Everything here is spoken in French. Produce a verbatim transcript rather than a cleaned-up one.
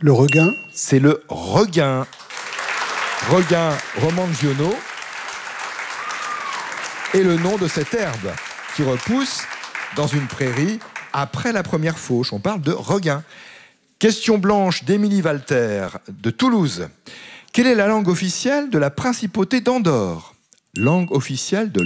Le regain. C'est le regain. Regain romangiono est le nom de cette herbe qui repousse dans une prairie après la première fauche. On parle de regain. Question blanche d'Émilie Walter de Toulouse. Quelle est la langue officielle de la principauté d'Andorre? Langue officielle de